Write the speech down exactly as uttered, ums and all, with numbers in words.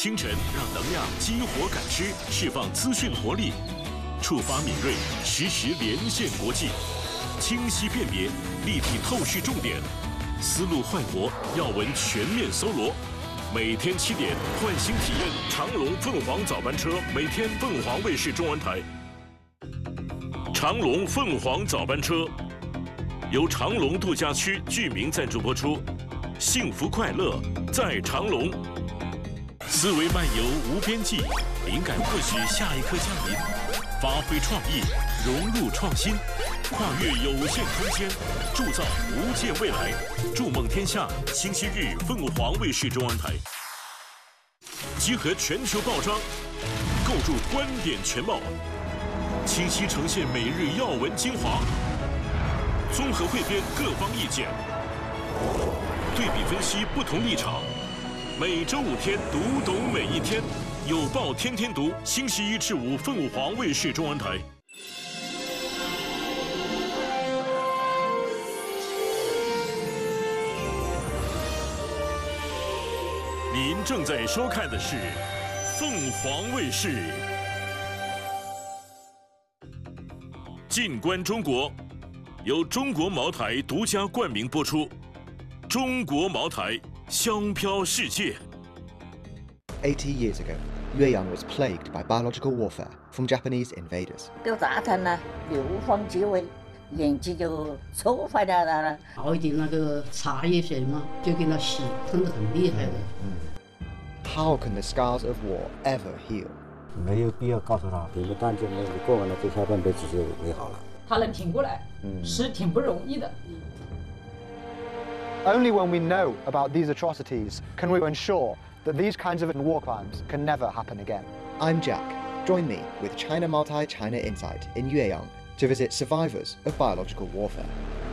清晨让能量激活感知，释放资讯活力，触发敏锐，实时连线国际，清晰辨别，立体透视重点，思路焕活，要闻全面搜罗。每天七点，换新体验长龙凤凰早班车，每天凤凰卫视中文台。长龙凤凰早班车由长龙度假区居民赞助播出，幸福快乐在长龙。思维漫游无边际，灵感或许下一刻降临，发挥创意，融入创新，跨越有限空间，铸造无界未来。筑梦天下，星期日凤凰卫视中文台。集合全球报章，构筑观点全貌，清晰呈现每日要闻精华，综合汇编各方意见，对比分析不同立场。每周五天，读懂每一天，有报天天读，星期一至五凤凰卫视中文台。您正在收看的是凤凰卫视。静观中国，由中国茅台独家冠名播出。中国茅台，香飘世界。 Eighty years ago, Yueyang was plagued by biological warfare from Japanese invaders. 丢炸弹了，流放即位，眼睛就抽坏了了。 熬一点那个茶叶水嘛，就给它洗，疼得很厉害的。 嗯 How can the scars of war ever heal? 没有必要告诉他，你们当就没有过完了，这下半辈子就没好了。 他能挺过来，是挺不容易的。 Only when we know about these atrocities can we ensure that these kinds of war crimes can never happen again. I'm Jack. Join me with China Multi China Insight in Yueyang to visit survivors of biological warfare.